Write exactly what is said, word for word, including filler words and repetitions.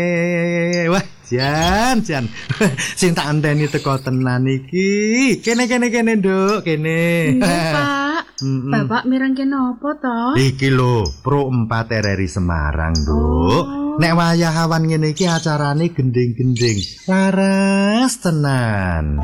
Wah, Jan, Jan. Sing tak enteni teko tenan iki. Kene kene kene, Nduk, kene. Nggih, Pak. Mm-mm. Bapak mireng kene apa to? Iki lho, Pro empat R R I Semarang, Nduk. Oh. Nek wayah awan ngene iki acarane gending-gending. Laras tenan.